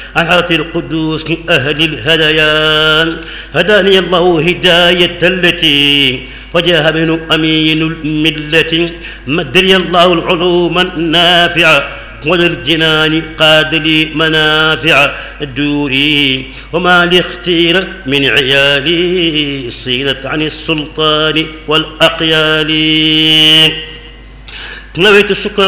عن حضرة القدوس أهل الهديان. هداني الله هداية التي وجاه بن أمين الملة، مدري الله العلوم النافعة وللجنان قاد لي منافع دوري، وما لاختير من عيالي صينت عن السلطان والأقيال. نويت الشكر